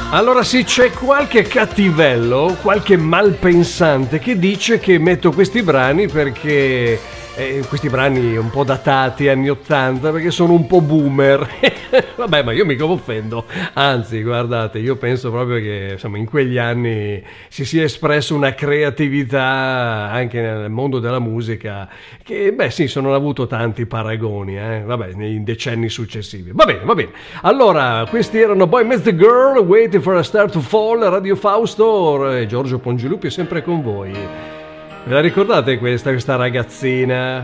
Allora sì, c'è qualche cattivello, qualche malpensante che dice che metto questi brani perché questi brani un po' datati, anni 80, perché sono un po' boomer. Vabbè, ma io mica mi offendo. Anzi, guardate, io penso proprio che insomma in quegli anni si sia espresso una creatività anche nel mondo della musica che, beh sì, sono avuto tanti paragoni, vabbè, nei decenni successivi. Va bene, va bene. Allora, questi erano Boy Meets the Girl, Waiting for a Star to Fall, Radio Fausto, e Giorgio Pongilupi è sempre con voi. Ve la ricordate questa ragazzina?